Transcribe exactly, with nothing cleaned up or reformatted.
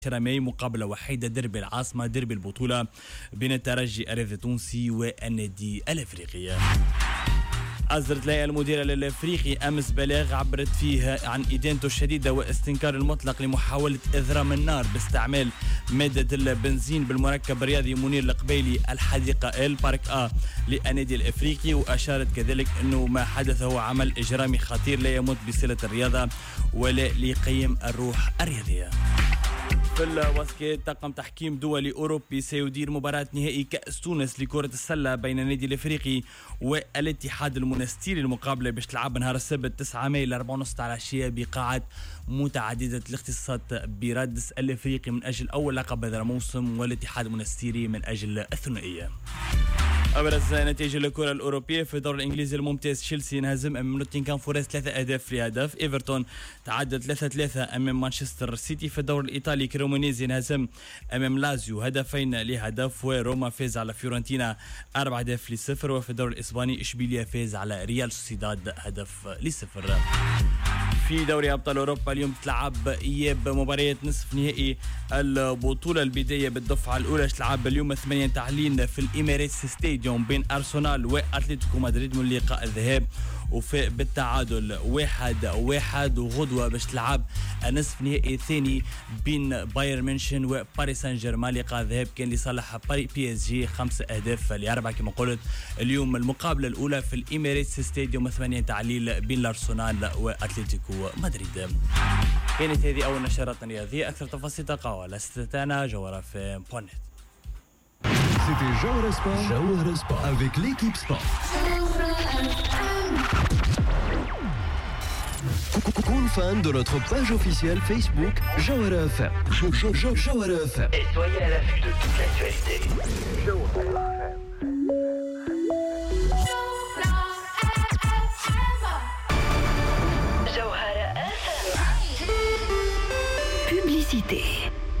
ماي مقابلة وحيدة دربي العاصمة دربي البطولة بين الترجي الرياضي التونسي والنادي الافريقي. أصدرت لها المديرة الافريقي امس بلاغ عبرت فيه عن ادانته الشديده واستنكار المطلق لمحاوله اذرام النار باستعمال ماده البنزين بالمركب الرياضي منير القبيلي الحديقه ال بارك ا للنادي الافريقي، واشارت كذلك انه ما حدث هو عمل اجرامي خطير لا يمت بصله الرياضه ولا لقيم الروح الرياضيه. في الباسكيت طاقم تحكيم دولي أوروبي سيدير مباراة نهائي كأس تونس لكرة السلة بين النادي الافريقي والاتحاد المنستيري. المقابلة باش تلعب نهار السبت تسعة ماي الأربعة ونص تاع العشية بقاعة متعددة الاختصاصات برادس الافريقي من أجل أول لقب هذا الموسم والاتحاد المنستيري من أجل الثنائية. أبرز نتائج الكرة الأوروبية في الدوري الإنجليزي الممتاز: تشيلسي انهزم أمام نوتنغهام فورست ثلاثة أهداف لهدف. إيفرتون تعادل ثلاثة ثلاثة أمام مانشستر سيتي. في الدوري الإيطالي كرومونيزي انهزم أمام لازيو هدفين لهدف، وروما فاز على فيورنتينا أربعة أهداف لصفر. وفي الدوري الإسباني إشبيليا فاز على ريال سوسيداد هدف لصفر. في دوري أبطال أوروبا اليوم تلعب إياب مباريات نصف نهائي البطولة. البداية بالدفعة الأولى تلعب اليوم ثمانية تعلين في الإميريتس ستاديوم بين أرسنال وأتلتيكو مدريد من لقاء الذهاب، وفي بالتعادل واحد واحد. وغدوة باش تلعب النصف نهائي الثاني بين بايرن ميونخ وباريس سان جيرمان. لقاء الذهاب كان لصالح بي اس جي خمسة أهداف لأربعة كما قلت. اليوم المقابلة الأولى في الإميريتس ستاديوم ثمانية تعليل بين الأرسنال وأتلتيكو مدريد. كانت هذه أول نشرات رياضية. أكثر تفاصيل تلقاوها على ستانا جوهرة في بونت. C'était Jawara Sport, Jawara Sport avec l'équipe sport. Cool fan de notre page officielle Facebook Jawara F M. Jawara F M. Et soyez à l'affût de toute l'actualité. Jawara F M. Publicité.